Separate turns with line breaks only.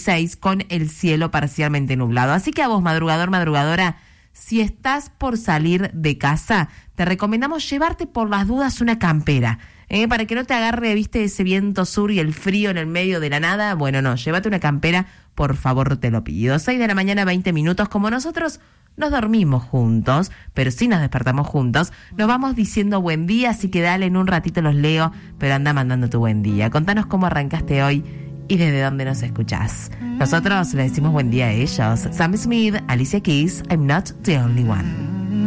26 con el cielo parcialmente nublado. Así que a vos, madrugador, madrugadora, si estás por salir de casa, te recomendamos llevarte por las dudas una campera. Para que no te agarre, viste, ese viento sur y el frío en el medio de la nada. Bueno, no, llévate una campera, por favor, te lo pido. 6 de la mañana, 20 minutos, como nosotros nos dormimos juntos, pero sí nos despertamos juntos, nos vamos diciendo buen día, así que dale, en un ratito los leo, pero anda mandando tu buen día. Contanos cómo arrancaste hoy y desde dónde nos escuchás. Nosotros le decimos buen día a ellos. Sam Smith, Alicia Keys, I'm not the only one.